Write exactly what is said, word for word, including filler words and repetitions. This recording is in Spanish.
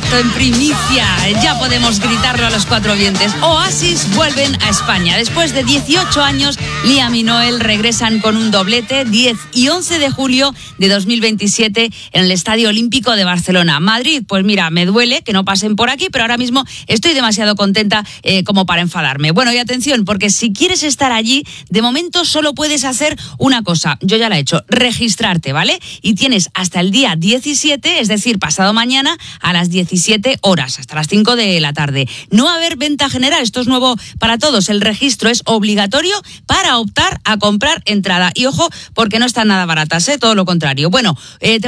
directo, en primicia. Ya podemos gritarlo a los cuatro vientos. Oasis vuelven a España. Después de dieciocho años, Liam y Noel regresan con un doblete, diez y once de julio de dos mil veintisiete en el Estadio Olímpico de Barcelona. Madrid, pues mira, me duele que no pasen por aquí, pero ahora mismo estoy demasiado contenta eh, como para enfadarme. Bueno, y atención, porque si quieres estar allí, de momento solo puedes hacer una cosa. Yo ya la he hecho, registrarte, ¿vale? Y tienes hasta el día diecisiete, es decir, pasado mañana, a las diecisiete horas, hasta las cinco de la tarde. No va a haber venta general, esto es nuevo para todos. El registro es obligatorio para optar a comprar entrada. Y ojo, porque no están nada baratas, ¿eh? Todo lo contrario. Bueno, eh, te